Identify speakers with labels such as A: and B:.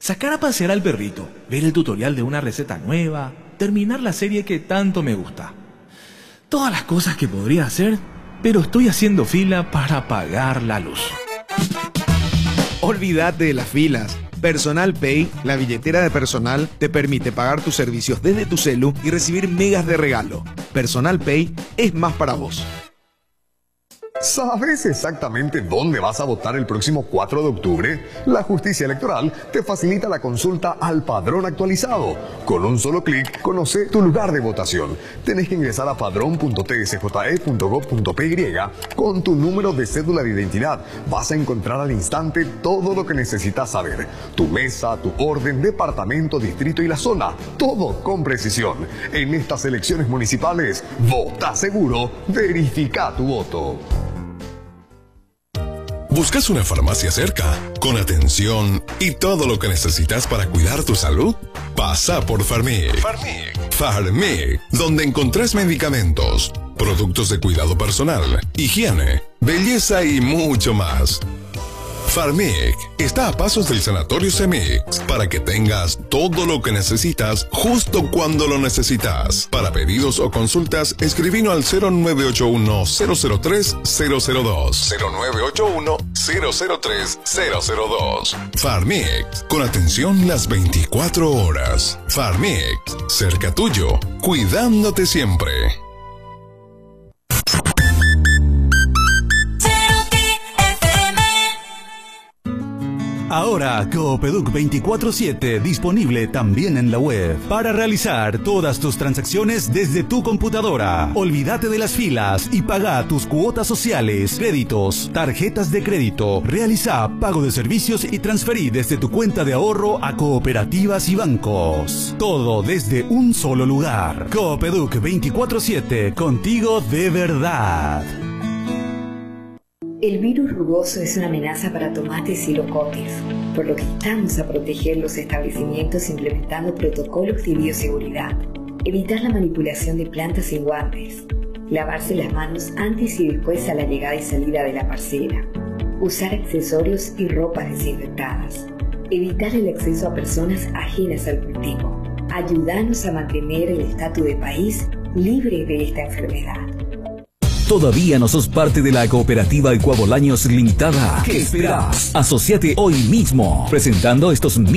A: sacar a pasear al perrito, ver el tutorial de una receta nueva, terminar la serie que tanto me gusta. Todas las cosas que podría hacer, pero estoy haciendo fila para pagar la luz.
B: Olvídate de las filas. Personal Pay, la billetera de personal, te permite pagar tus servicios desde tu celu y recibir megas de regalo. Personal Pay es más para vos.
C: ¿Sabes exactamente dónde vas a votar el próximo 4 de octubre? La justicia electoral te facilita la consulta al padrón actualizado. Con un solo clic, conoce tu lugar de votación. Tenés que ingresar a padrón.tsje.gov.py con tu número de cédula de identidad. Vas a encontrar al instante todo lo que necesitas saber. Tu mesa, tu orden, departamento, distrito y la zona. Todo con precisión. En estas elecciones municipales, vota seguro, verifica tu voto.
D: ¿Buscas una farmacia cerca, con atención y todo lo que necesitas para cuidar tu salud? Pasa por Farmic. Farmic, donde encontrás medicamentos, productos de cuidado personal, higiene, belleza y mucho más. Farmic está a pasos del Sanatorio Semix para que tengas todo lo que necesitas justo cuando lo necesitas. Para pedidos o consultas, escribinos al 0981-003-002. 0981-003-002. Farmic, con atención las 24 horas. Farmic, cerca tuyo, cuidándote siempre.
E: Ahora Coopeduc 24/7 disponible también en la web para realizar todas tus transacciones desde tu computadora. Olvídate de las filas y paga tus cuotas sociales, créditos, tarjetas de crédito. Realiza pago de servicios y transferí desde tu cuenta de ahorro a cooperativas y bancos. Todo desde un solo lugar. Coopeduc 24/7, contigo de verdad.
F: El virus rugoso es una amenaza para tomates y locotes, por lo que estamos a proteger los establecimientos implementando protocolos de bioseguridad, evitar la manipulación de plantas sin guantes, lavarse las manos antes y después a la llegada y salida de la parcela, usar accesorios y ropas desinfectadas, evitar el acceso a personas ajenas al cultivo. Ayúdanos a mantener el estatus de país libre de esta enfermedad.
G: ¿Todavía no sos parte de la cooperativa Ecuabolaños Limitada? ¿Qué esperás? Asociate hoy mismo, presentando estos